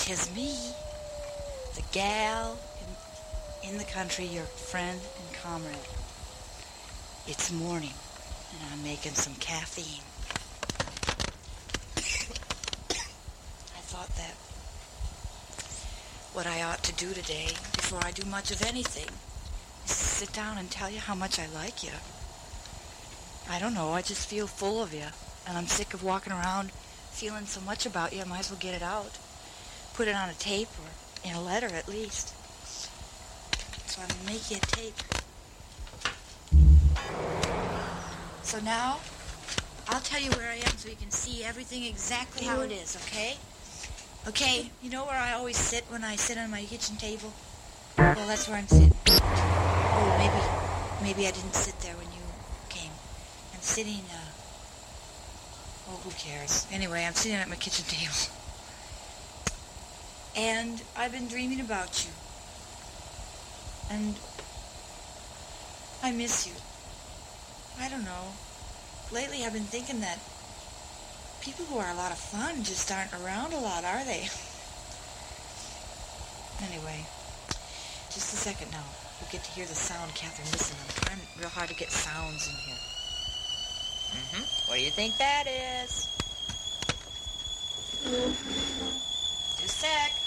'Tis me, the gal in the country, your friend and comrade. It's morning, and I'm making some caffeine. I thought that what I ought to do today, before I do much of anything, is to sit down and tell you how much I like you. I don't know, I just feel full of you, and I'm sick of walking around feeling so much about you. I might as well get it out. Put it on a tape, or in a letter at least. So I'm going to make you a tape. So now, I'll tell you where I am so you can see everything exactly how it is, okay? Okay, you know where I always sit when I sit on my kitchen table? Well, that's where I'm sitting. Oh, maybe I didn't sit there when you came. I'm sitting, who cares? Anyway, I'm sitting at my kitchen table. And I've been dreaming about you. And I miss you. I don't know. Lately I've been thinking that people who are a lot of fun just aren't around a lot, are they? Anyway, just a second now. We'll get to hear the sound. Catherine, listen, I'm trying real hard to get sounds in here. What do you think that is? Just a sec.